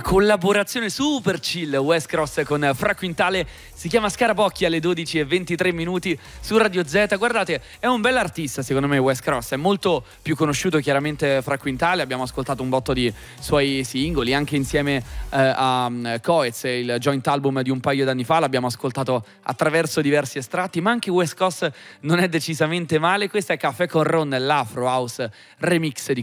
Collaborazione super chill West Cross con Fra Quintale, si chiama Scarabocchi alle 12:23 su Radio Z. Guardate, è un bel artista secondo me West Cross, è molto più conosciuto chiaramente Fra Quintale, abbiamo ascoltato un botto di suoi singoli anche insieme a Coez, il joint album di un paio d'anni fa, l'abbiamo ascoltato attraverso diversi estratti, ma anche West Coast non è decisamente male. Questa è Caffè con Ron, l'Afro House remix di